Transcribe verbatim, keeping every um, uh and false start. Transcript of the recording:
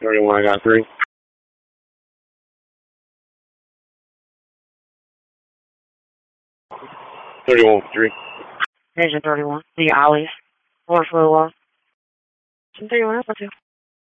thirty-one, I got three. thirty-one, three. Agent thirty-one. The Ollies. Four for the wall. thirty-one, that's two.